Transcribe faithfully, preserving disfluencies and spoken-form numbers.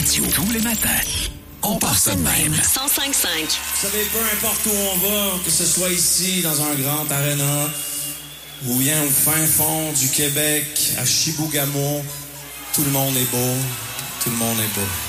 radio tous les matins. On part ça de même. cent cinq cinq. Vous savez, peu importe où on va, que ce soit ici, dans un grand aréna, ou bien au fin fond du Québec, à Chibougamau, tout le monde est beau, tout le monde est beau.